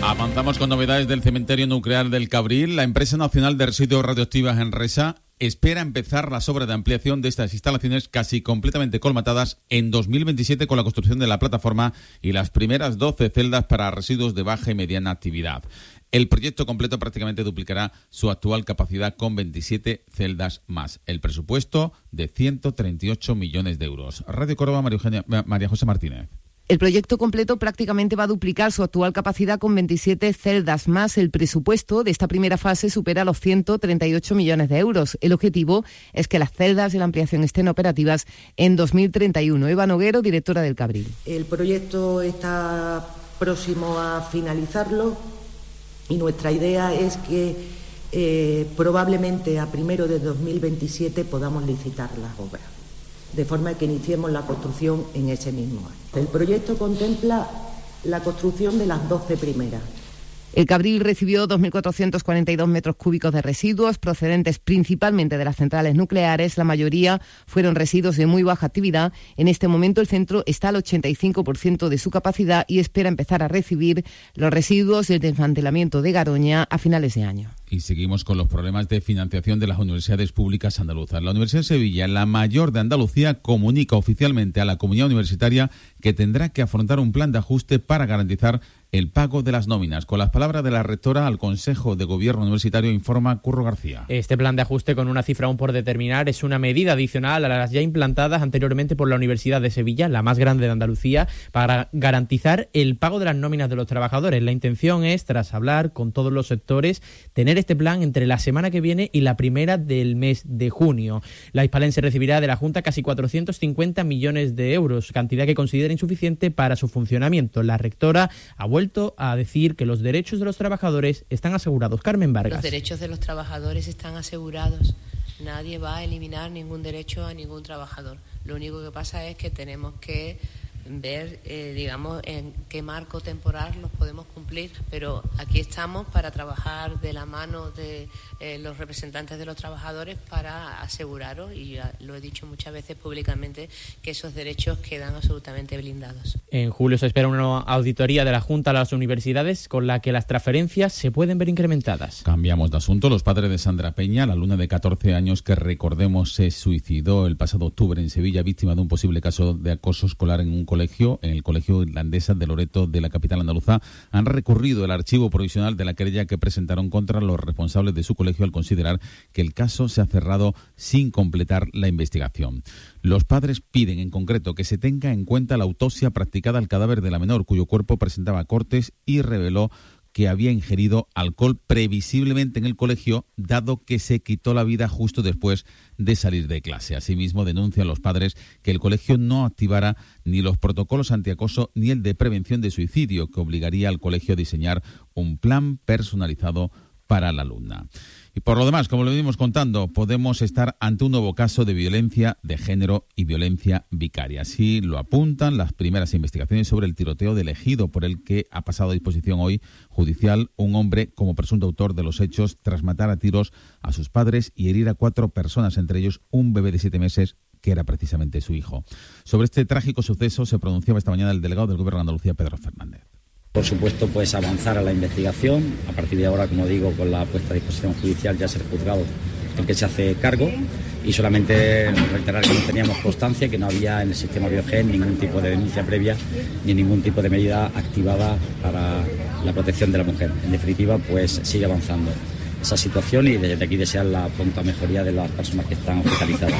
Avanzamos con novedades del cementerio nuclear del Cabril. La empresa nacional de residuos radioactivos Enresa espera empezar las obras de ampliación de estas instalaciones casi completamente colmatadas en 2027 con la construcción de la plataforma y las primeras 12 celdas para residuos de baja y mediana actividad. El proyecto completo prácticamente duplicará su actual capacidad con 27 celdas más. El presupuesto de 138 millones de euros. Radio Córdoba, María José Martínez. El proyecto completo prácticamente va a duplicar su actual capacidad con 27 celdas más. El presupuesto de esta primera fase supera los 138 millones de euros. El objetivo es que las celdas de la ampliación estén operativas en 2031. Eva Noguero, directora del Cabril. El proyecto está próximo a finalizarlo y nuestra idea es que probablemente a primero de 2027 podamos licitar las obras, de forma que iniciemos la construcción en ese mismo año. El proyecto contempla la construcción de las 12 primeras. El Cabril recibió 2.442 metros cúbicos de residuos procedentes principalmente de las centrales nucleares. La mayoría fueron residuos de muy baja actividad. En este momento el centro está al 85% de su capacidad y espera empezar a recibir los residuos del desmantelamiento de Garoña a finales de año. Y seguimos con los problemas de financiación de las universidades públicas andaluzas. La Universidad de Sevilla, la mayor de Andalucía, comunica oficialmente a la comunidad universitaria que tendrá que afrontar un plan de ajuste para garantizar el pago de las nóminas. Con las palabras de la rectora al Consejo de Gobierno Universitario, informa Curro García. Este plan de ajuste, con una cifra aún por determinar, es una medida adicional a las ya implantadas anteriormente por la Universidad de Sevilla, la más grande de Andalucía, para garantizar el pago de las nóminas de los trabajadores. La intención es, tras hablar con todos los sectores, tener este plan entre la semana que viene y la primera del mes de junio. La hispalense recibirá de la Junta casi 450 millones de euros, cantidad que considera insuficiente para su funcionamiento. La rectora ha vuelto a decir que los derechos de los trabajadores están asegurados. Carmen Vargas. Los derechos de los trabajadores están asegurados. Nadie va a eliminar ningún derecho a ningún trabajador. Lo único que pasa es que tenemos que ver, digamos, en qué marco temporal los podemos cumplir, pero aquí estamos para trabajar de la mano de los representantes de los trabajadores para aseguraros, y ya lo he dicho muchas veces públicamente, que esos derechos quedan absolutamente blindados. En julio se espera una auditoría de la Junta a las universidades con la que las transferencias se pueden ver incrementadas. Cambiamos de asunto. Los padres de Sandra Peña, la alumna de 14 años que, recordemos, se suicidó el pasado octubre en Sevilla, víctima de un posible caso de acoso escolar en el colegio Irlandesa de Loreto de la capital andaluza, han recurrido el archivo provisional de la querella que presentaron contra los responsables de su colegio al considerar que el caso se ha cerrado sin completar la investigación. Los padres piden en concreto que se tenga en cuenta la autopsia practicada al cadáver de la menor, cuyo cuerpo presentaba cortes y reveló que había ingerido alcohol previsiblemente en el colegio, dado que se quitó la vida justo después de salir de clase. Asimismo, denuncian los padres que el colegio no activara ni los protocolos antiacoso ni el de prevención de suicidio, que obligaría al colegio a diseñar un plan personalizado para la alumna. Y por lo demás, como lo venimos contando, podemos estar ante un nuevo caso de violencia de género y violencia vicaria. Así lo apuntan las primeras investigaciones sobre el tiroteo del Ejido, por el que ha pasado a disposición hoy judicial un hombre como presunto autor de los hechos tras matar a tiros a sus padres y herir a 4 personas, entre ellos un bebé de 7 meses, que era precisamente su hijo. Sobre este trágico suceso se pronunciaba esta mañana el delegado del Gobierno de Andalucía, Pedro Fernández. Por supuesto, pues avanzar a la investigación. A partir de ahora, como digo, con la puesta a disposición judicial ya ser juzgado el que se hace cargo, y solamente reiterar que no teníamos constancia, que no había en el sistema Biogen ningún tipo de denuncia previa ni ningún tipo de medida activada para la protección de la mujer. En definitiva, pues sigue avanzando esa situación y desde aquí desear la pronta mejoría de las personas que están hospitalizadas.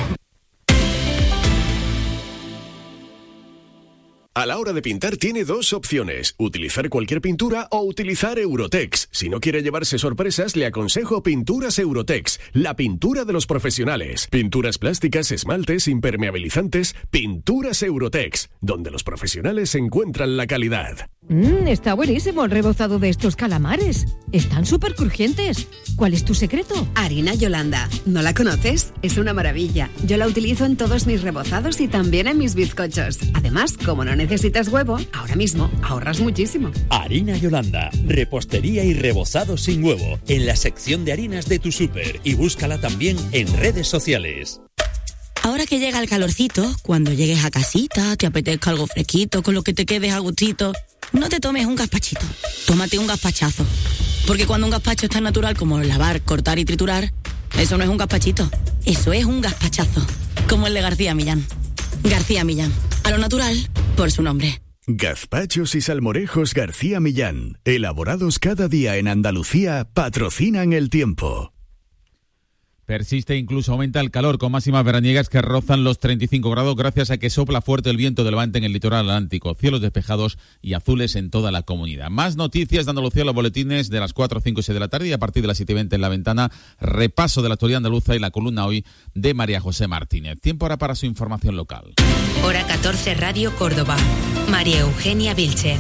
A la hora de pintar tiene 2 opciones, utilizar cualquier pintura o utilizar Eurotex. Si no quiere llevarse sorpresas, le aconsejo Pinturas Eurotex, la pintura de los profesionales. Pinturas plásticas, esmaltes, impermeabilizantes, Pinturas Eurotex, donde los profesionales encuentran la calidad. Está buenísimo el rebozado de estos calamares. Están súper crujientes. ¿Cuál es tu secreto? Harina Yolanda. ¿No la conoces? Es una maravilla. Yo la utilizo en todos mis rebozados y también en mis bizcochos. Además, como no necesitas huevo, ahora mismo ahorras muchísimo. Harina Yolanda. Repostería y rebozado sin huevo. En la sección de harinas de tu súper. Y búscala también en redes sociales. Ahora que llega el calorcito, cuando llegues a casita, te apetezca algo fresquito, con lo que te quedes a gustito, no te tomes un gazpachito. tómate un gazpachazo. Porque cuando un gazpacho es tan natural como lavar, cortar y triturar, eso no es un gazpachito, eso es un gazpachazo. Como el de García Millán. García Millán, a lo natural, por su nombre. Gazpachos y salmorejos García Millán, elaborados cada día en Andalucía, patrocinan el tiempo. Persiste e incluso aumenta el calor, con máximas veraniegas que rozan los 35 grados gracias a que sopla fuerte el viento de levante en el litoral atlántico. Cielos despejados y azules en toda la comunidad. Más noticias de Andalucía, los boletines de las 4, 5 y 6 de la tarde, y a partir de las 7:20 en La Ventana, repaso de la actualidad andaluza y la columna hoy de María José Martínez. Tiempo ahora para su información local. Hora 14, Radio Córdoba. María Eugenia Vilchez.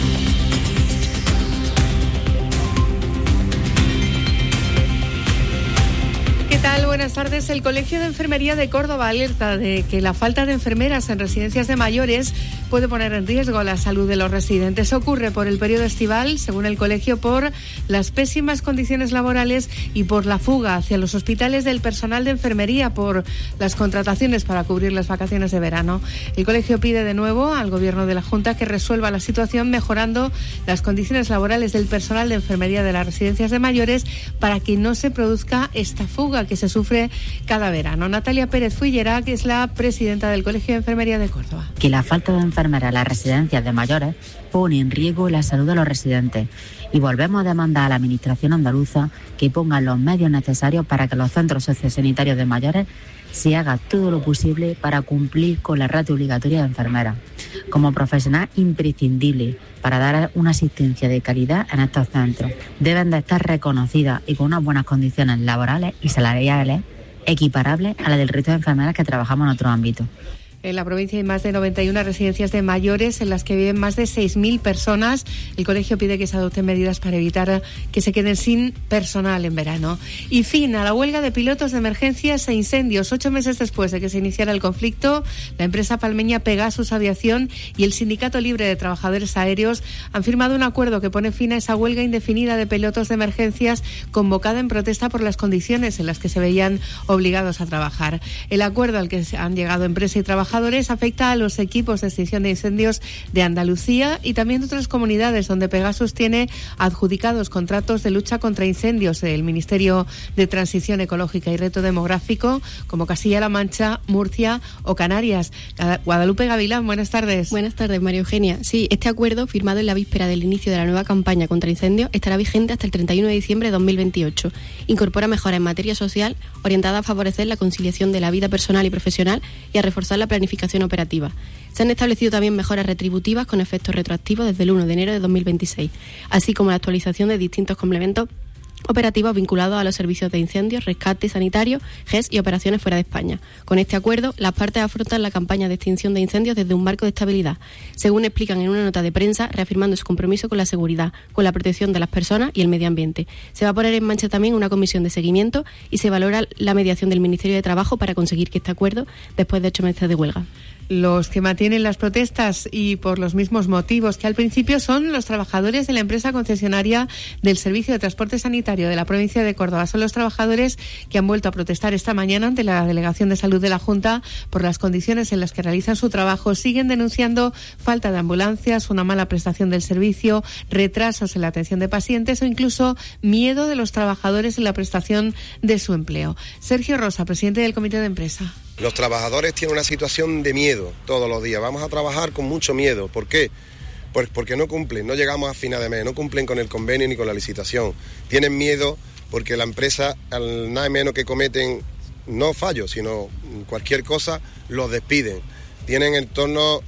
¿Qué tal? Buenas tardes. El Colegio de Enfermería de Córdoba alerta de que la falta de enfermeras en residencias de mayores puede poner en riesgo la salud de los residentes. Ocurre por el periodo estival, según el colegio, por las pésimas condiciones laborales y por la fuga hacia los hospitales del personal de enfermería por las contrataciones para cubrir las vacaciones de verano. El colegio pide de nuevo al Gobierno de la Junta que resuelva la situación mejorando las condiciones laborales del personal de enfermería de las residencias de mayores para que no se produzca esta fuga que se sufre cada verano. Natalia Pérez Fullera, que es la presidenta del Colegio de Enfermería de Córdoba. Que la falta de enfermeras en las residencias de mayores pone en riesgo la salud de los residentes y volvemos a demandar a la Administración andaluza que ponga los medios necesarios para que los centros sociosanitarios de mayores se haga todo lo posible para cumplir con la ratio obligatoria de enfermeras, como profesional imprescindible para dar una asistencia de calidad en estos centros. Deben de estar reconocidas y con unas buenas condiciones laborales y salariales equiparables a las del resto de enfermeras que trabajamos en otros ámbitos. En la provincia hay más de 91 residencias de mayores en las que viven más de 6.000 personas. El colegio pide que se adopten medidas para evitar que se queden sin personal en verano. Y fin a la huelga de pilotos de emergencias e incendios. 8 meses después de que se iniciara el conflicto, la empresa palmeña Pegasus Aviación y el Sindicato Libre de Trabajadores Aéreos han firmado un acuerdo que pone fin a esa huelga indefinida de pilotos de emergencias convocada en protesta por las condiciones en las que se veían obligados a trabajar. El acuerdo al que han llegado empresa y trabajadores afecta a los equipos de extinción de incendios de Andalucía y también de otras comunidades donde Pegasus tiene adjudicados contratos de lucha contra incendios del Ministerio de Transición Ecológica y Reto Demográfico, como Castilla-La Mancha, Murcia o Canarias. Guadalupe Gavilán, buenas tardes. Buenas tardes, María Eugenia. Sí, este acuerdo, firmado en la víspera del inicio de la nueva campaña contra incendios, estará vigente hasta el 31 de diciembre de 2028. Incorpora mejoras en materia social orientadas a favorecer la conciliación de la vida personal y profesional y a reforzar la planificación operativa. Se han establecido también mejoras retributivas con efectos retroactivos desde el 1 de enero de 2026, así como la actualización de distintos complementos operativos vinculados a los servicios de incendios, rescate sanitario, GES y operaciones fuera de España. Con este acuerdo, las partes afrontan la campaña de extinción de incendios desde un marco de estabilidad, según explican en una nota de prensa, reafirmando su compromiso con la seguridad, con la protección de las personas y el medio ambiente. Se va a poner en marcha también una comisión de seguimiento y se valora la mediación del Ministerio de Trabajo para conseguir que este acuerdo, después de 8 meses de huelga. Los que mantienen las protestas y por los mismos motivos que al principio son los trabajadores de la empresa concesionaria del Servicio de Transporte Sanitario de la provincia de Córdoba. Son los trabajadores que han vuelto a protestar esta mañana ante la Delegación de Salud de la Junta por las condiciones en las que realizan su trabajo. Siguen denunciando falta de ambulancias, una mala prestación del servicio, retrasos en la atención de pacientes o incluso miedo de los trabajadores en la prestación de su empleo. Sergio Rosa, presidente del Comité de Empresa. Los trabajadores tienen una situación de miedo todos los días. Vamos a trabajar con mucho miedo. ¿Por qué? Pues porque no cumplen, no llegamos a final de mes, no cumplen con el convenio ni con la licitación. Tienen miedo porque la empresa, al nada menos que cometen, no fallos, sino cualquier cosa, los despiden. Tienen en torno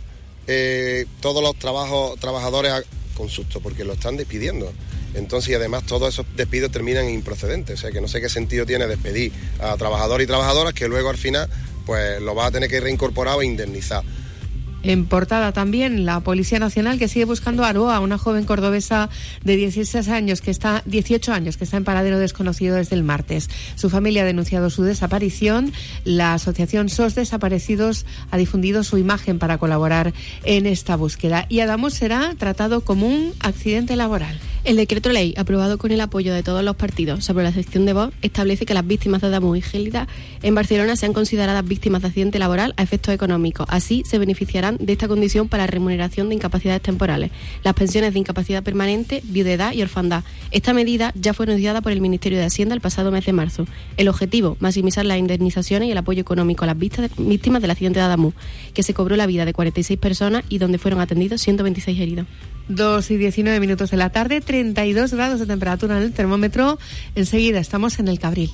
todos los trabajadores con susto porque lo están despidiendo. Entonces, y además todos esos despidos terminan improcedentes. O sea que no sé qué sentido tiene despedir a trabajadores y trabajadoras que luego al final pues lo va a tener que reincorporar o indemnizar. En portada también la Policía Nacional, que sigue buscando a Aroa, una joven cordobesa de 18 años que está en paradero desconocido desde el martes. Su familia ha denunciado su desaparición. La asociación SOS Desaparecidos ha difundido su imagen para colaborar en esta búsqueda. Y Adamus será tratado como un accidente laboral. El decreto ley, aprobado con el apoyo de todos los partidos sobre la sección de Vox, establece que las víctimas de Adamuz y Gélida en Barcelona sean consideradas víctimas de accidente laboral a efectos económicos. Así se beneficiarán de esta condición para la remuneración de incapacidades temporales, las pensiones de incapacidad permanente, viudedad y orfandad. Esta medida ya fue anunciada por el Ministerio de Hacienda el pasado mes de marzo. El objetivo, maximizar las indemnizaciones y el apoyo económico a las víctimas del accidente de Adamuz, que se cobró la vida de 46 personas y donde fueron atendidos 126 heridos. 2:19 de la tarde, 32 grados de temperatura en el termómetro. Enseguida estamos en el Cabril.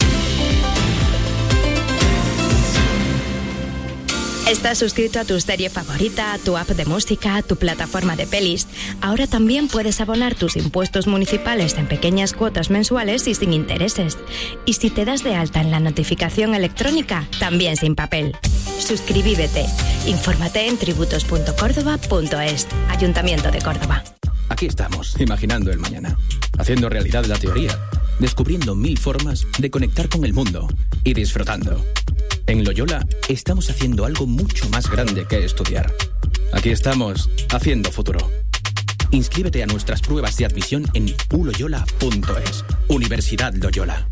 ¿Estás suscrito a tu serie favorita, a tu app de música, a tu plataforma de pelis? Ahora también puedes abonar tus impuestos municipales en pequeñas cuotas mensuales y sin intereses. Y si te das de alta en la notificación electrónica, también sin papel. Suscribíbete. Infórmate en tributos.córdoba.es. Ayuntamiento de Córdoba. Aquí estamos, imaginando el mañana, haciendo realidad la teoría, descubriendo 1000 formas de conectar con el mundo y disfrutando. En Loyola estamos haciendo algo mucho más grande que estudiar. Aquí estamos, haciendo futuro. Inscríbete a nuestras pruebas de admisión en uloyola.es. Universidad Loyola.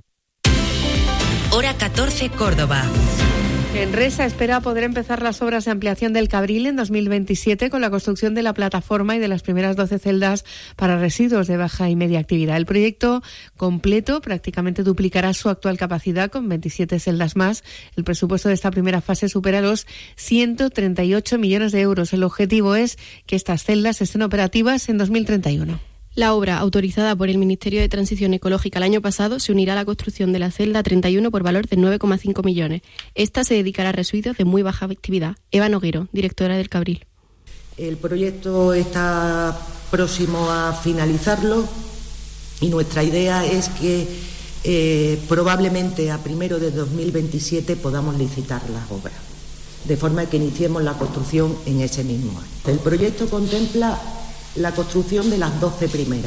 Hora 14, Córdoba. Enresa espera poder empezar las obras de ampliación del Cabril en 2027 con la construcción de la plataforma y de las primeras 12 celdas para residuos de baja y media actividad. El proyecto completo prácticamente duplicará su actual capacidad con 27 celdas más. El presupuesto de esta primera fase supera los 138 millones de euros. El objetivo es que estas celdas estén operativas en 2031. La obra, autorizada por el Ministerio de Transición Ecológica el año pasado, se unirá a la construcción de la celda 31 por valor de 9,5 millones. Esta se dedicará a residuos de muy baja actividad. Eva Noguero, directora del Cabril. El proyecto está próximo a finalizarlo y nuestra idea es que probablemente a primero de 2027 podamos licitar las obras, de forma que iniciemos la construcción en ese mismo año. El proyecto contempla la construcción de las 12 primeras.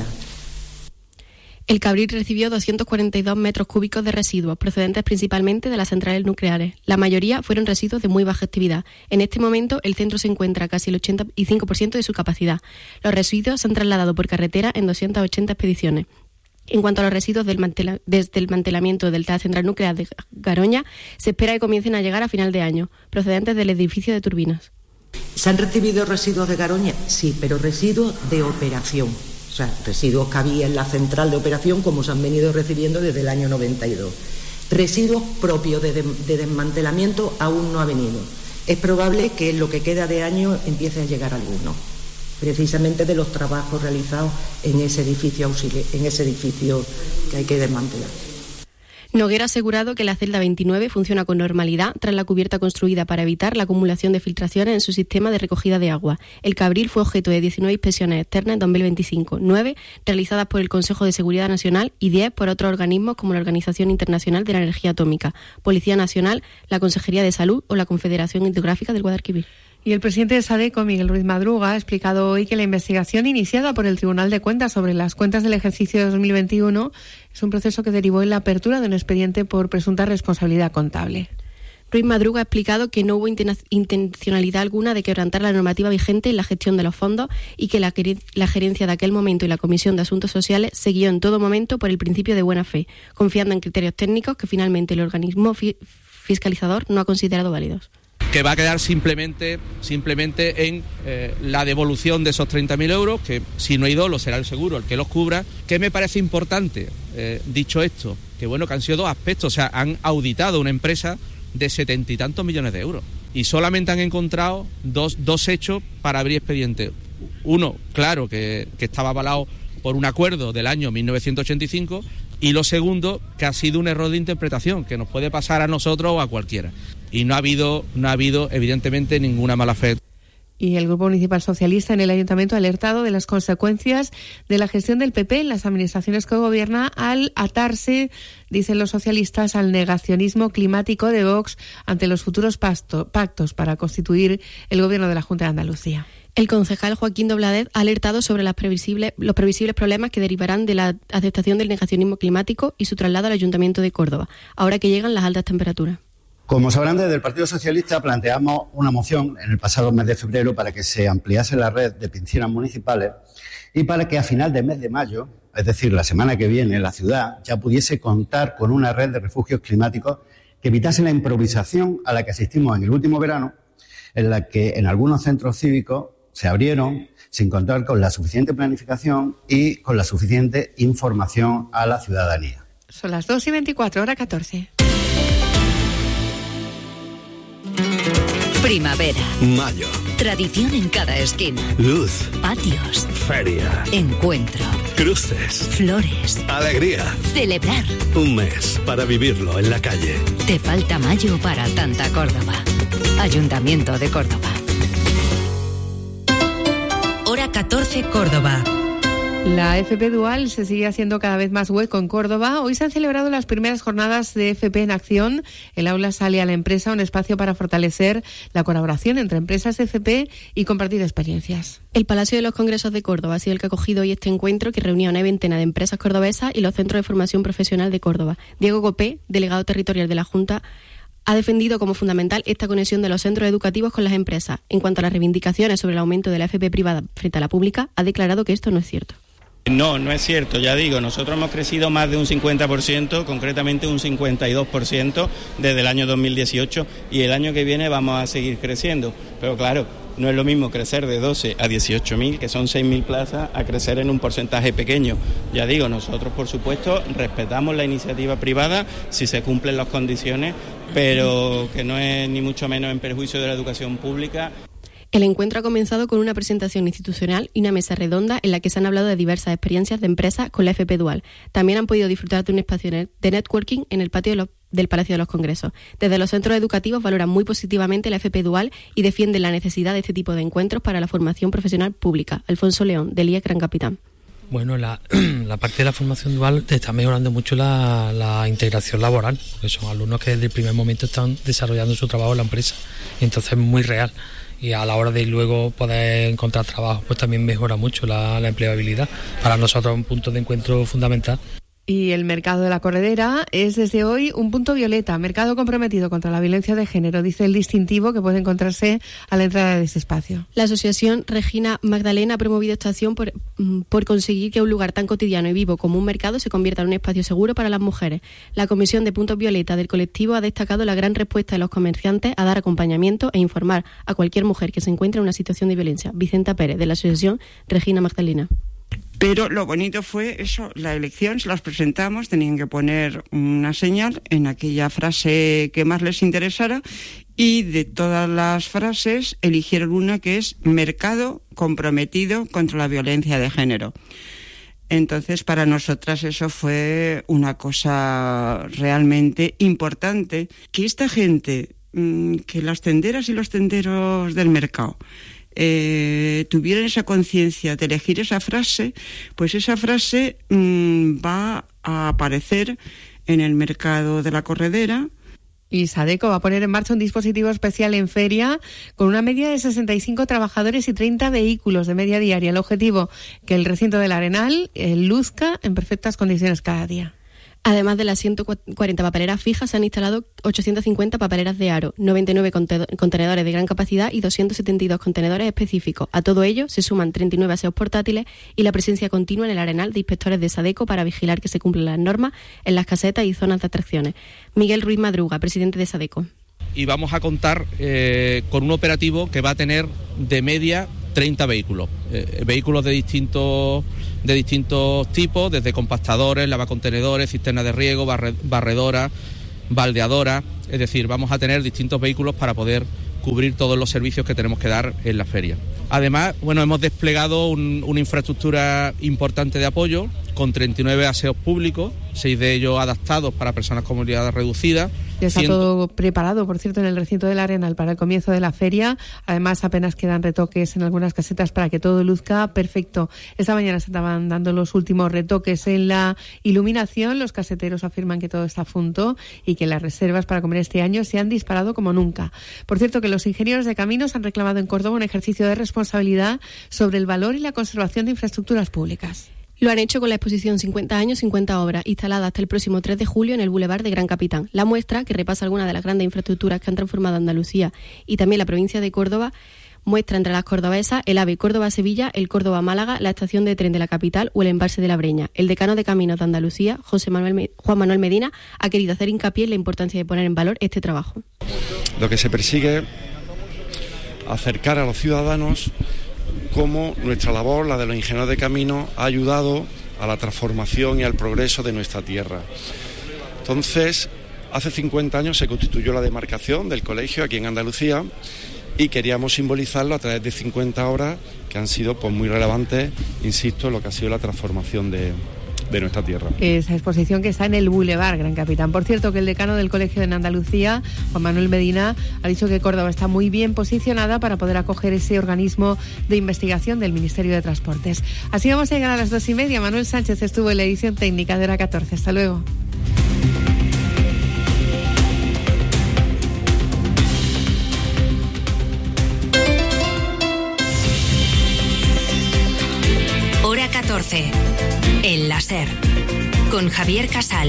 El Cabril recibió 242 metros cúbicos de residuos, procedentes principalmente de las centrales nucleares. La mayoría fueron residuos de muy baja actividad. En este momento, el centro se encuentra casi el 85% de su capacidad. Los residuos se han trasladado por carretera en 280 expediciones. En cuanto a los residuos desde el mantelamiento de la central nuclear de Garoña, se espera que comiencen a llegar a final de año, procedentes del edificio de turbinas. ¿Se han recibido residuos de Garoña? Sí, pero residuos de operación. O sea, residuos que había en la central de operación, como se han venido recibiendo desde el año 92. Residuos propios de desmantelamiento aún no ha venido. Es probable que en lo que queda de año empiece a llegar alguno, precisamente de los trabajos realizados en ese edificio que hay que desmantelar. Noguera ha asegurado que la celda 29 funciona con normalidad tras la cubierta construida para evitar la acumulación de filtraciones en su sistema de recogida de agua. El Cabril fue objeto de 19 inspecciones externas en 2025, 9 realizadas por el Consejo de Seguridad Nacional y 10 por otros organismos como la Organización Internacional de la Energía Atómica, Policía Nacional, la Consejería de Salud o la Confederación Hidrográfica del Guadalquivir. Y el presidente de SADECO, Miguel Ruiz Madruga, ha explicado hoy que la investigación iniciada por el Tribunal de Cuentas sobre las cuentas del ejercicio de 2021 es un proceso que derivó en la apertura de un expediente por presunta responsabilidad contable. Ruiz Madruga ha explicado que no hubo intencionalidad alguna de quebrantar la normativa vigente en la gestión de los fondos y que la gerencia de aquel momento y la Comisión de Asuntos Sociales se guió en todo momento por el principio de buena fe, confiando en criterios técnicos que finalmente el organismo fiscalizador no ha considerado válidos. Que va a quedar simplemente en la devolución de esos 30.000 euros, que si no hay dolo será el seguro el que los cubra. ¿Qué me parece importante? Dicho esto, que bueno, que han sido dos aspectos, o sea, han auditado una empresa de 70 y tantos millones de euros y solamente han encontrado dos hechos para abrir expediente. Uno, claro, que estaba avalado por un acuerdo del año 1985, y lo segundo, que ha sido un error de interpretación, que nos puede pasar a nosotros o a cualquiera. Y no ha habido evidentemente ninguna mala fe. Y el Grupo Municipal Socialista en el Ayuntamiento ha alertado de las consecuencias de la gestión del PP en las administraciones que gobierna al atarse, dicen los socialistas, al negacionismo climático de Vox ante los futuros pactos para constituir el gobierno de la Junta de Andalucía. El concejal Joaquín Dobladez ha alertado sobre los previsibles problemas que derivarán de la aceptación del negacionismo climático y su traslado al Ayuntamiento de Córdoba, ahora que llegan las altas temperaturas. Como sabrán, desde el Partido Socialista planteamos una moción en el pasado mes de febrero para que se ampliase la red de piscinas municipales y para que a final del mes de mayo, es decir, la semana que viene, la ciudad ya pudiese contar con una red de refugios climáticos que evitase la improvisación a la que asistimos en el último verano, en la que en algunos centros cívicos se abrieron sin contar con la suficiente planificación y con la suficiente información a la ciudadanía. Son las 2:24, hora 14. Primavera. Mayo. Tradición en cada esquina. Luz. Patios. Feria. Encuentro. Cruces. Flores. Alegría. Celebrar. Un mes para vivirlo en la calle. Te falta mayo para tanta Córdoba. Ayuntamiento de Córdoba. Hora 14, Córdoba. La FP Dual se sigue haciendo cada vez más hueco en Córdoba. Hoy se han celebrado las primeras jornadas de FP en acción. El aula Sale a la Empresa, un espacio para fortalecer la colaboración entre empresas de FP y compartir experiencias. El Palacio de los Congresos de Córdoba ha sido el que ha acogido hoy este encuentro, que reunió a una veintena de empresas cordobesas y los centros de formación profesional de Córdoba. Diego Copé, delegado territorial de la Junta, ha defendido como fundamental esta conexión de los centros educativos con las empresas. En cuanto a las reivindicaciones sobre el aumento de la FP privada frente a la pública, ha declarado que esto no es cierto. No, no es cierto, ya digo, nosotros hemos crecido más de un 50%, concretamente un 52% desde el año 2018 y el año que viene vamos a seguir creciendo, pero claro, no es lo mismo crecer de 12 a 18.000, que son 6.000 plazas, a crecer en un porcentaje pequeño. Ya digo, nosotros por supuesto respetamos la iniciativa privada si se cumplen las condiciones, pero que no es ni mucho menos en perjuicio de la educación pública. El encuentro ha comenzado con una presentación institucional y una mesa redonda en la que se han hablado de diversas experiencias de empresas con la FP Dual. También han podido disfrutar de un espacio de networking en el patio del Palacio de los Congresos. Desde los centros educativos valoran muy positivamente la FP Dual y defienden la necesidad de este tipo de encuentros para la formación profesional pública. Alfonso León, del IES Gran Capitán. Bueno, la parte de la formación dual está mejorando mucho la integración laboral, porque son alumnos que desde el primer momento están desarrollando su trabajo en la empresa, y entonces es muy real. Y a la hora de luego poder encontrar trabajo, pues también mejora mucho la empleabilidad. Para nosotros es un punto de encuentro fundamental. Y el mercado de la Corredera es desde hoy un punto violeta, mercado comprometido contra la violencia de género, dice el distintivo que puede encontrarse a la entrada de ese espacio. La asociación Regina Magdalena ha promovido esta acción por conseguir que un lugar tan cotidiano y vivo como un mercado se convierta en un espacio seguro para las mujeres. La Comisión de Puntos Violeta del colectivo ha destacado la gran respuesta de los comerciantes a dar acompañamiento e informar a cualquier mujer que se encuentre en una situación de violencia. Vicenta Pérez, de la asociación Regina Magdalena. Pero lo bonito fue eso, la elección, se las presentamos, tenían que poner una señal en aquella frase que más les interesara y de todas las frases eligieron una que es mercado comprometido contra la violencia de género. Entonces, para nosotras eso fue una cosa realmente importante, que esta gente, que las tenderas y los tenderos del mercado, tuvieran esa conciencia de elegir esa frase, pues esa frase va a aparecer en el mercado de la Corredera. Y Sadeco va a poner en marcha un dispositivo especial en feria con una media de 65 trabajadores y 30 vehículos de media diaria. El objetivo, que el recinto del Arenal luzca en perfectas condiciones cada día. Además de las 140 papeleras fijas, se han instalado 850 papeleras de aro, 99 contenedores de gran capacidad y 272 contenedores específicos. A todo ello se suman 39 aseos portátiles y la presencia continua en el Arenal de inspectores de Sadeco para vigilar que se cumplan las normas en las casetas y zonas de atracciones. Miguel Ruiz Madruga, presidente de Sadeco. Y vamos a contar con un operativo que va a tener de media 30 vehículos, vehículos de distintos tipos, desde compactadores, lavacontenedores, cisternas de riego, barredoras, baldeadoras, es decir, vamos a tener distintos vehículos para poder cubrir todos los servicios que tenemos que dar en la feria. Además, bueno, hemos desplegado una infraestructura importante de apoyo con 39 aseos públicos, 6 de ellos adaptados para personas con movilidad reducida. Ya está todo preparado, por cierto, en el recinto del Arenal para el comienzo de la feria. Además, apenas quedan retoques en algunas casetas para que todo luzca perfecto. Esta mañana se estaban dando los últimos retoques en la iluminación. Los caseteros afirman que todo está a punto y que las reservas para comer este año se han disparado como nunca. Por cierto, que los ingenieros de caminos han reclamado en Córdoba un ejercicio de responsabilidad sobre el valor y la conservación de infraestructuras públicas. Lo han hecho con la exposición 50 años, 50 obras, instalada hasta el próximo 3 de julio en el Boulevard de Gran Capitán. La muestra, que repasa algunas de las grandes infraestructuras que han transformado Andalucía y también la provincia de Córdoba, Muestra entre las cordobesas el AVE Córdoba-Sevilla, el Córdoba-Málaga, la estación de tren de la capital o el embalse de la Breña. El decano de Caminos de Andalucía, Juan Manuel Medina, ha querido hacer hincapié en la importancia de poner en valor este trabajo. Lo que se persigue es acercar a los ciudadanos cómo nuestra labor, la de los ingenieros de camino, ha ayudado a la transformación y al progreso de nuestra tierra. Entonces, hace 50 años se constituyó la demarcación del colegio aquí en Andalucía y queríamos simbolizarlo a través de 50 horas que han sido pues muy relevantes, insisto, en lo que ha sido la transformación de nuestra tierra. Esa exposición que está en el Boulevard Gran Capitán. Por cierto, que el decano del Colegio en Andalucía, Juan Manuel Medina, ha dicho que Córdoba está muy bien posicionada para poder acoger ese organismo de investigación del Ministerio de Transportes. Así vamos a llegar a las 2:30. Manuel Sánchez estuvo en la edición técnica de Hora 14. Hasta luego. Hora 14. El láser. Con Javier Casal.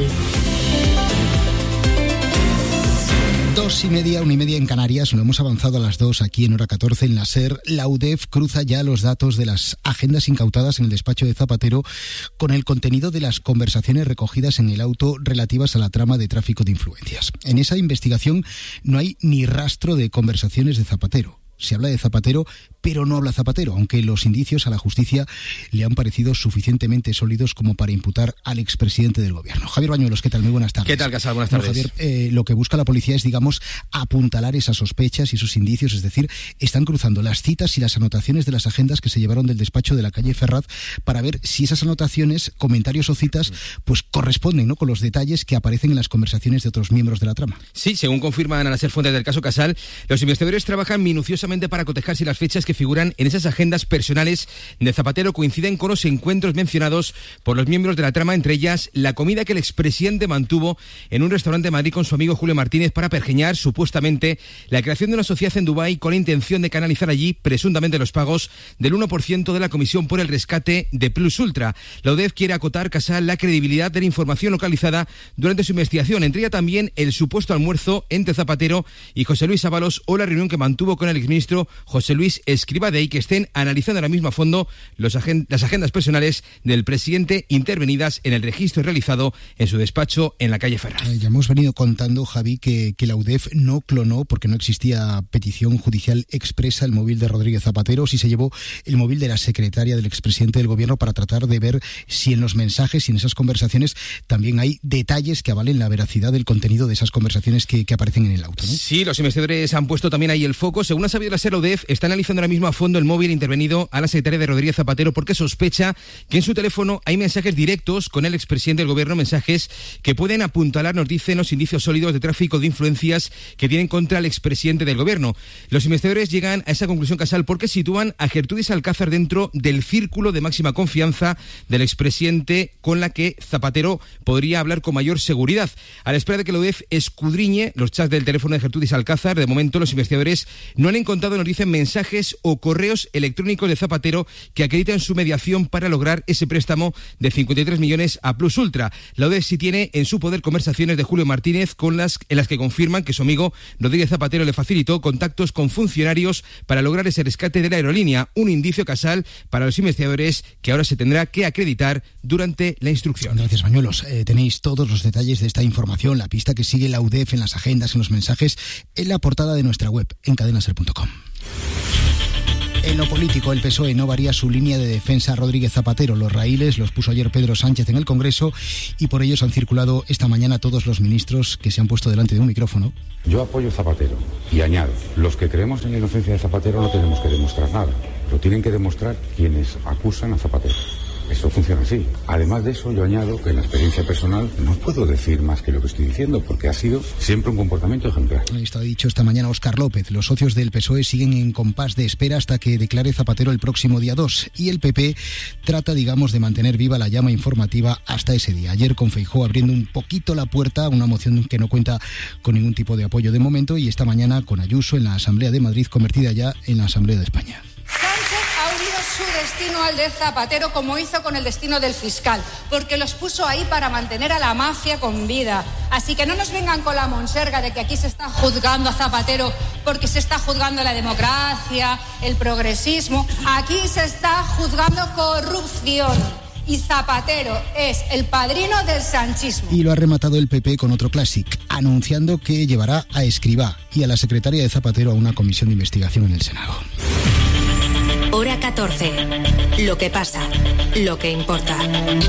2:30, 1:30 en Canarias. Lo hemos avanzado a las 2 aquí en Hora 14 en la SER. La UDEF cruza ya los datos de las agendas incautadas en el despacho de Zapatero con el contenido de las conversaciones recogidas en el auto relativas a la trama de tráfico de influencias. En esa investigación no hay ni rastro de conversaciones de Zapatero. Se habla de Zapatero, pero no habla Zapatero, aunque los indicios a la justicia le han parecido suficientemente sólidos como para imputar al expresidente del gobierno. Javier Bañuelos, ¿qué tal? Muy buenas tardes. ¿Qué tal, Casal? Buenas tardes. Bueno, Javier, lo que busca la policía es, digamos, apuntalar esas sospechas y esos indicios, es decir, están cruzando las citas y las anotaciones de las agendas que se llevaron del despacho de la calle Ferraz para ver si esas anotaciones, comentarios o citas, pues corresponden, ¿no?, con los detalles que aparecen en las conversaciones de otros miembros de la trama. Sí, según confirman a las fuentes del caso Casal, los investigadores trabajan minuciosamente para cotejar si las fechas que figuran en esas agendas personales de Zapatero coinciden con los encuentros mencionados por los miembros de la trama, entre ellas la comida que el expresidente mantuvo en un restaurante de Madrid con su amigo Julio Martínez para pergeñar supuestamente la creación de una sociedad en Dubái con la intención de canalizar allí presuntamente los pagos del 1% de la comisión por el rescate de Plus Ultra. La UDEF quiere acotar, Casal, la credibilidad de la información localizada durante su investigación, entre ella también el supuesto almuerzo entre Zapatero y José Luis Ábalos o la reunión que mantuvo con el exministro José Luis Escrivá, de ahí que estén analizando ahora mismo a fondo las agendas personales del presidente intervenidas en el registro realizado en su despacho en la calle Ferraz. Ya hemos venido contando, Javi, que la UDEF no clonó, porque no existía petición judicial expresa, el móvil de Rodríguez Zapatero, sí se llevó el móvil de la secretaria del expresidente del gobierno para tratar de ver si en los mensajes y en esas conversaciones también hay detalles que avalen la veracidad del contenido de esas conversaciones que aparecen en el auto, ¿no? Sí, los investigadores han puesto también ahí el foco. Según ha sabido la SER, la UDEF está analizando ahora mismo a fondo el móvil intervenido a la secretaria de Rodríguez Zapatero porque sospecha que en su teléfono hay mensajes directos con el expresidente del gobierno, mensajes que pueden apuntalar, nos dicen, los indicios sólidos de tráfico de influencias que tienen contra el expresidente del gobierno. Los investigadores llegan a esa conclusión, Casal, porque sitúan a Gertrudis Alcázar dentro del círculo de máxima confianza del expresidente con la que Zapatero podría hablar con mayor seguridad. A la espera de que la UDEF escudriñe los chats del teléfono de Gertrudis Alcázar, de momento los investigadores no han encontrado, nos dicen, mensajes o correos electrónicos de Zapatero que acreditan su mediación para lograr ese préstamo de 53 millones a Plus Ultra. La UDEF sí tiene en su poder conversaciones de Julio Martínez en las que confirman que su amigo Rodríguez Zapatero le facilitó contactos con funcionarios para lograr ese rescate de la aerolínea, un indicio, Casal, para los investigadores que ahora se tendrá que acreditar durante la instrucción. Gracias, Bañuelos. Tenéis todos los detalles de esta información, la pista que sigue la UDEF en las agendas, en los mensajes, en la portada de nuestra web, en cadenaser.com. En lo político, el PSOE no varía su línea de defensa a Rodríguez Zapatero. Los raíles los puso ayer Pedro Sánchez en el Congreso y por ellos han circulado esta mañana todos los ministros que se han puesto delante de un micrófono. Yo apoyo a Zapatero y añado, los que creemos en la inocencia de Zapatero no tenemos que demostrar nada, lo tienen que demostrar quienes acusan a Zapatero. Eso funciona así. Además de eso, yo añado que en la experiencia personal no puedo decir más que lo que estoy diciendo, porque ha sido siempre un comportamiento ejemplar. Esto ha dicho esta mañana Óscar López. Los socios del PSOE siguen en compás de espera hasta que declare Zapatero el próximo día 2. Y el PP trata, digamos, de mantener viva la llama informativa hasta ese día. Ayer con Feijóo abriendo un poquito la puerta a una moción que no cuenta con ningún tipo de apoyo de momento, y esta mañana con Ayuso en la Asamblea de Madrid, convertida ya en la Asamblea de España. Sánchez ha unido su destino al de Zapatero, como hizo con el destino del fiscal, porque los puso ahí para mantener a la mafia con vida. Así que no nos vengan con la monserga de que aquí se está juzgando a Zapatero porque se está juzgando la democracia, el progresismo. Aquí se está juzgando corrupción. Y Zapatero es el padrino del sanchismo. Y lo ha rematado el PP con otro clásico, anunciando que llevará a Escrivá y a la secretaria de Zapatero a una comisión de investigación en el Senado. Hora 14. Lo que pasa, lo que importa.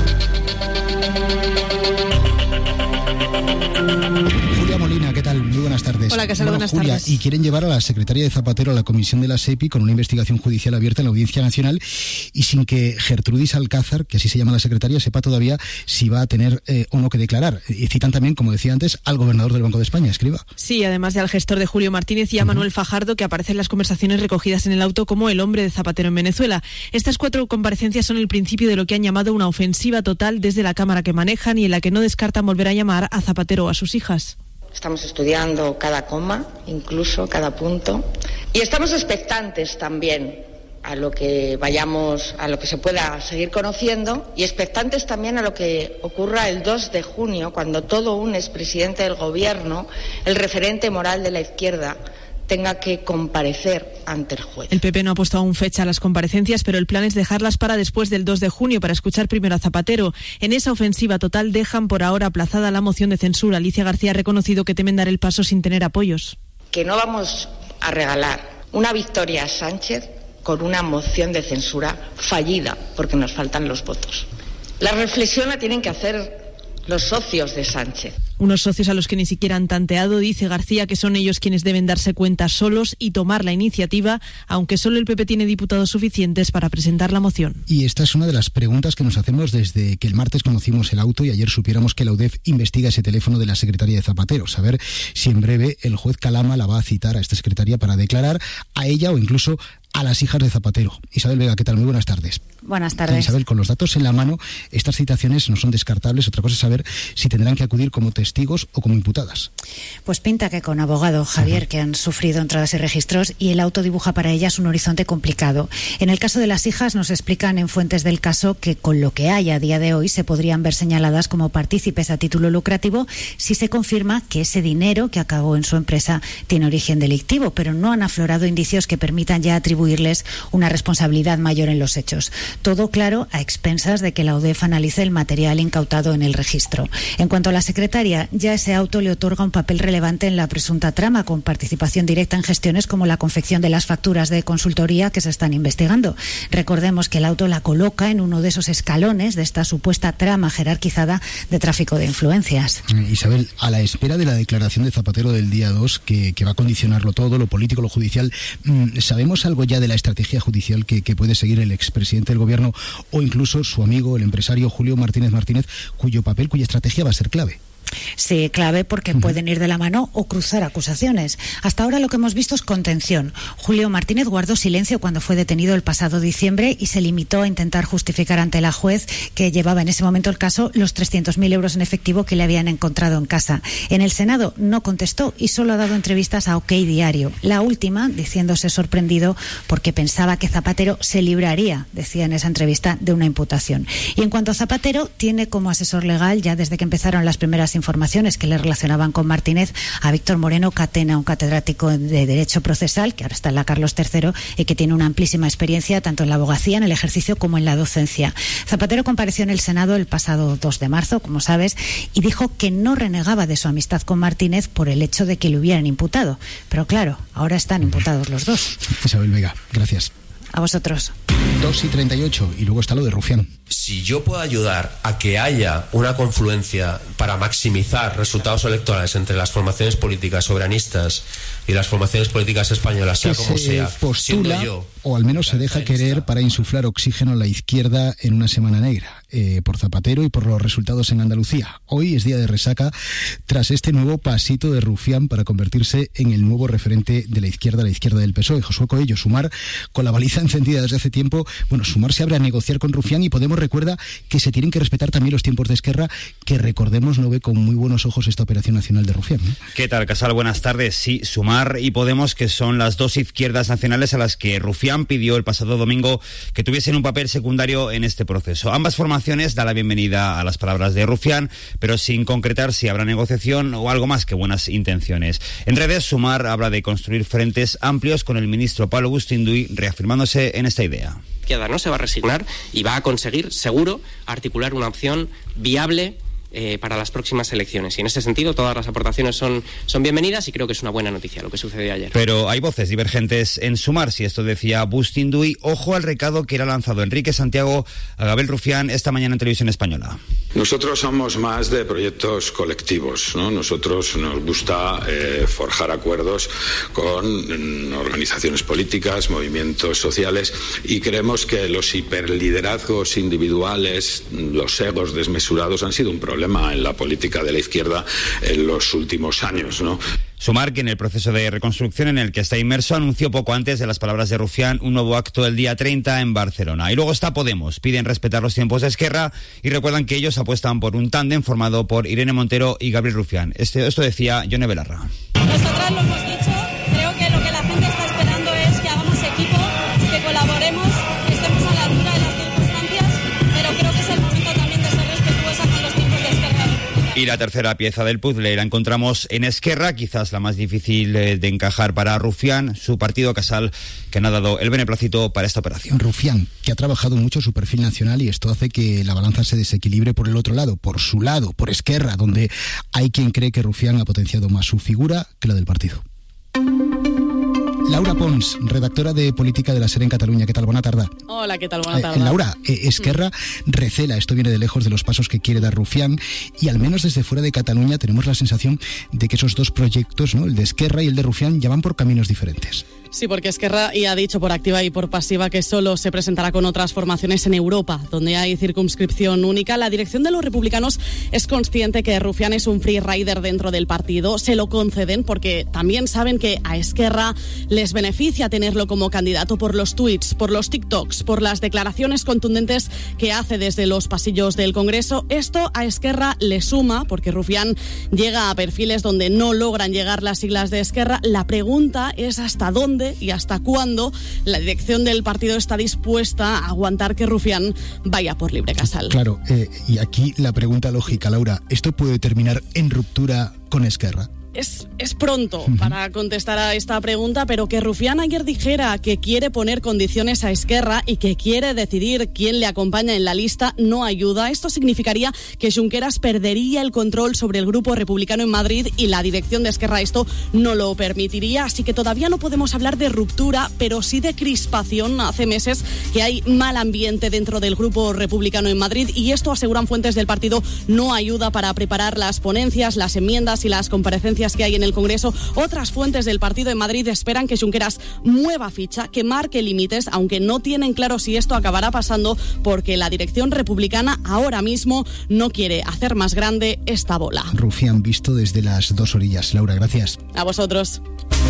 Julia Molina, ¿qué tal? Muy buenas tardes. Hola, Casal, buenas Julia, tardes. Y quieren llevar a la secretaria de Zapatero a la comisión de la SEPI con una investigación judicial abierta en la Audiencia Nacional y sin que Gertrudis Alcázar, que así se llama la secretaria, sepa todavía si va a tener o no que declarar. Y citan también, como decía antes, al gobernador del Banco de España, Escrivá. Sí, además de al gestor de Julio Martínez y a Manuel Fajardo, que aparece en las conversaciones recogidas en el auto como el hombre de Zapatero en Venezuela. Estas 4 comparecencias son el principio de lo que han llamado una ofensiva total desde la Cámara que manejan y en la que no descartan volver a llamar a Zapatero o a sus hijas. Estamos estudiando cada coma, incluso cada punto, y estamos expectantes también a lo que vayamos, a lo que se pueda seguir conociendo, y expectantes también a lo que ocurra el 2 de junio, cuando todo un expresidente del Gobierno, el referente moral de la izquierda, tenga que comparecer ante el juez. El PP no ha puesto aún fecha a las comparecencias, pero el plan es dejarlas para después del 2 de junio para escuchar primero a Zapatero. En esa ofensiva total dejan por ahora aplazada la moción de censura. Alicia García ha reconocido que temen dar el paso sin tener apoyos. Que no vamos a regalar una victoria a Sánchez con una moción de censura fallida, porque nos faltan los votos. La reflexión la tienen que hacer los socios de Sánchez. Unos socios a los que ni siquiera han tanteado, dice García, que son ellos quienes deben darse cuenta solos y tomar la iniciativa, aunque solo el PP tiene diputados suficientes para presentar la moción. Y esta es una de las preguntas que nos hacemos desde que el martes conocimos el auto y ayer supiéramos que la UDEF investiga ese teléfono de la secretaria de Zapatero. Saber si en breve el juez Calama la va a citar a esta secretaria para declarar a ella o incluso a las hijas de Zapatero. Isabel Vega, ¿qué tal? Muy buenas tardes. Buenas tardes. Isabel, con los datos en la mano, estas citaciones no son descartables. Otra cosa es saber si tendrán que acudir como testigos o como imputadas. Pues pinta que con abogado, Javier, que han sufrido entradas y registros, y el auto dibuja para ellas un horizonte complicado. En el caso de las hijas, nos explican en fuentes del caso que con lo que hay a día de hoy se podrían ver señaladas como partícipes a título lucrativo si se confirma que ese dinero que acabó en su empresa tiene origen delictivo, pero no han aflorado indicios que permitan ya atribuirles una responsabilidad mayor en los hechos. Todo claro a expensas de que la UDEF analice el material incautado en el registro. En cuanto a la secretaria, ya ese auto le otorga un papel relevante en la presunta trama, con participación directa en gestiones como la confección de las facturas de consultoría que se están investigando. Recordemos que el auto la coloca en uno de esos escalones de esta supuesta trama jerarquizada de tráfico de influencias. Isabel, a la espera de la declaración de Zapatero del día 2, que va a condicionarlo todo, lo político, lo judicial, ¿sabemos algo ya de la estrategia judicial que puede seguir el expresidente del gobierno o incluso su amigo, el empresario Julio Martínez Martínez, cuya estrategia va a ser clave? Sí, clave porque pueden ir de la mano o cruzar acusaciones. Hasta ahora lo que hemos visto es contención. Julio Martínez guardó silencio cuando fue detenido el pasado diciembre y se limitó a intentar justificar ante la juez, que llevaba en ese momento el caso, los 300.000 euros en efectivo que le habían encontrado en casa. En el Senado no contestó y solo ha dado entrevistas a OK Diario. La última diciéndose sorprendido porque pensaba que Zapatero se libraría, decía en esa entrevista, de una imputación. Y en cuanto a Zapatero, tiene como asesor legal, ya desde que empezaron las primeras informaciones que le relacionaban con Martínez, a Víctor Moreno Catena, un catedrático de Derecho Procesal, que ahora está en la Carlos III y que tiene una amplísima experiencia tanto en la abogacía, en el ejercicio, como en la docencia. Zapatero compareció en el Senado el pasado 2 de marzo, como sabes, y dijo que no renegaba de su amistad con Martínez por el hecho de que le hubieran imputado. Pero claro, ahora están imputados los dos. Isabel Vega, gracias. A vosotros. 2:38 y luego está lo de Rufián. Si yo puedo ayudar a que haya una confluencia para maximizar resultados electorales entre las formaciones políticas soberanistas y las formaciones políticas españolas, sea como sea, postula, yo, o al menos se deja querer para insuflar oxígeno a la izquierda en una semana negra, por Zapatero y por los resultados en Andalucía. Hoy es día de resaca tras este nuevo pasito de Rufián para convertirse en el nuevo referente de la izquierda del PSOE. Josué Coello, Sumar, con la baliza encendida desde hace tiempo, Sumar se abre a negociar con Rufián y Podemos recuerda que se tienen que respetar también los tiempos de Esquerra, que recordemos no ve con muy buenos ojos esta operación nacional de Rufián, ¿no? ¿Qué tal, Casal? Buenas tardes. Sí, Sumar y Podemos, que son las dos izquierdas nacionales a las que Rufián Rufián pidió el pasado domingo que tuviesen un papel secundario en este proceso. Ambas formaciones dan la bienvenida a las palabras de Rufián, pero sin concretar si habrá negociación o algo más que buenas intenciones. En redes, Sumar habla de construir frentes amplios con el ministro Pablo Bustinduy, reafirmándose en esta idea. La izquierda no se va a resignar y va a conseguir, seguro, articular una opción viable para las próximas elecciones. Y en ese sentido todas las aportaciones son bienvenidas y creo que es una buena noticia lo que sucedió ayer. Pero hay voces divergentes en Sumar. Si esto decía Bustinduy, ojo al recado que era lanzado Enrique Santiago a Gabriel Rufián esta mañana en Televisión Española. Nosotros somos más de proyectos colectivos, ¿no? Nosotros nos gusta forjar acuerdos con organizaciones políticas, movimientos sociales, y creemos que los hiperliderazgos individuales, los egos desmesurados han sido un problema en la política de la izquierda en los últimos años, ¿no? Sumar, que en el proceso de reconstrucción en el que está inmerso, anunció poco antes de las palabras de Rufián un nuevo acto el día 30 en Barcelona. Y luego está Podemos. Piden respetar los tiempos de Esquerra y recuerdan que ellos apuestan por un tándem formado por Irene Montero y Gabriel Rufián. Esto decía Yone Belarra. Nosotras lo hemos dicho, creo que lo que la gente está esperando es que hagamos equipo, que colaboremos, que estemos a la altura de las circunstancias, pero creo que es el momento también de ser respetuosa con los tiempos de Esquerra. Y la tercera pieza del puzzle la encontramos en Esquerra, quizás la más difícil de encajar para Rufián, su partido Casal, que no ha dado el beneplácito para esta operación. Rufián, que ha trabajado mucho su perfil nacional, y esto hace que la balanza se desequilibre por el otro lado, por su lado, por Esquerra, donde hay quien cree que Rufián ha potenciado más su figura que la del partido. Laura Pons, redactora de Política de la SER en Cataluña. ¿Qué tal? Buena tarde. Hola, ¿qué tal? Buena tarde. Laura, Esquerra recela, esto viene de lejos, de los pasos que quiere dar Rufián, y al menos desde fuera de Cataluña tenemos la sensación de que esos dos proyectos, ¿no?, el de Esquerra y el de Rufián, ya van por caminos diferentes. Sí, porque Esquerra ya ha dicho por activa y por pasiva que solo se presentará con otras formaciones en Europa, donde hay circunscripción única. La dirección de los republicanos es consciente que Rufián es un free rider dentro del partido. Se lo conceden porque también saben que a Esquerra les beneficia tenerlo como candidato por los tweets, por los TikToks, por las declaraciones contundentes que hace desde los pasillos del Congreso. Esto a Esquerra le suma, porque Rufián llega a perfiles donde no logran llegar las siglas de Esquerra. La pregunta es hasta dónde y hasta cuándo la dirección del partido está dispuesta a aguantar que Rufián vaya por libre casal. Claro, y aquí la pregunta lógica, Laura, ¿esto puede terminar en ruptura con Esquerra? Es pronto para contestar a esta pregunta, pero que Rufián ayer dijera que quiere poner condiciones a Esquerra y que quiere decidir quién le acompaña en la lista no ayuda. Esto significaría que Junqueras perdería el control sobre el grupo republicano en Madrid y la dirección de Esquerra esto no lo permitiría. Así que todavía no podemos hablar de ruptura, pero sí de crispación. Hace meses que hay mal ambiente dentro del grupo republicano en Madrid y esto, aseguran fuentes del partido, no ayuda para preparar las ponencias, las enmiendas y las comparecencias que hay en el Congreso. Otras fuentes del partido en Madrid esperan que Junqueras mueva ficha, que marque límites, aunque no tienen claro si esto acabará pasando, porque la dirección republicana ahora mismo no quiere hacer más grande esta bola. Rufián visto desde las dos orillas. Laura, gracias. A vosotros.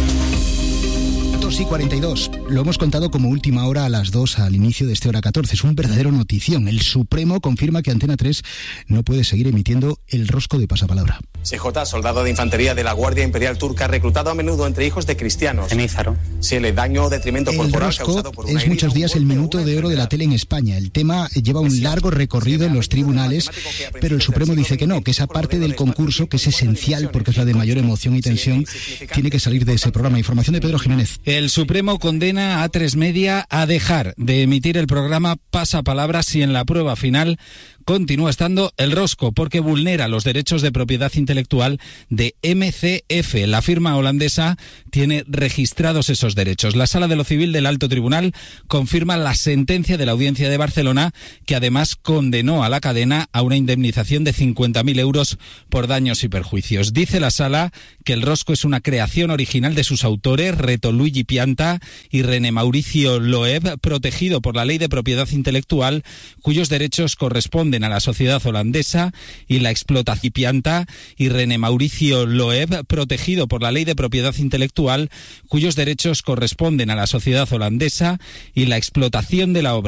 2:42. Lo hemos contado como última hora a las 2 al inicio de este Hora 14. Es un verdadero notición. El Supremo confirma que Antena 3 no puede seguir emitiendo el rosco de pasapalabra. CJ, soldado de infantería de la Guardia Imperial Turca, reclutado a menudo entre hijos de cristianos. Cenízaro. Sí, el daño o detrimento corporal causado por una es muchos días el minuto de oro de la tele en España. El tema lleva un largo recorrido en los tribunales, pero el Supremo dice que no, que esa parte del concurso, que es esencial porque es la de mayor emoción y tensión, tiene que salir de ese programa. Información de Pedro Jiménez. El Supremo condena a A3 Media a dejar de emitir el programa Pasapalabra si en la prueba final continúa estando el rosco, porque vulnera los derechos de propiedad intelectual de MCF. La firma holandesa tiene registrados esos derechos. La Sala de lo Civil del Alto Tribunal confirma la sentencia de la Audiencia de Barcelona, que además condenó a la cadena a una indemnización de 50.000 euros por daños y perjuicios. Dice la Sala que el rosco es una creación original de sus autores, Reto Luigi Pianta y René Mauricio Loeb, protegido por la Ley de Propiedad Intelectual, cuyos derechos corresponden a la sociedad holandesa, y la explotación. Pianta y René Mauricio Loeb, protegido por la Ley de Propiedad Intelectual, cuyos derechos corresponden a la sociedad holandesa, y la explotación de la obra